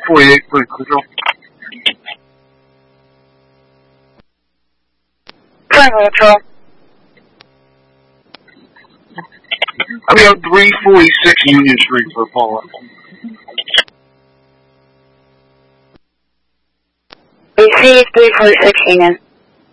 48, please, control. Triangle control. I'll be on 346 Union Street for follow-up. Receive 346 Union.